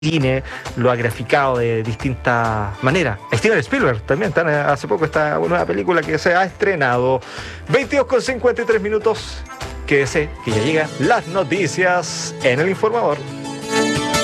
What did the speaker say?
cine lo ha graficado de distintas maneras. Steven Spielberg también, hace poco esta nueva película que se ha estrenado. 22:53 minutos. Quédese, que ya llegan las noticias en El Informador.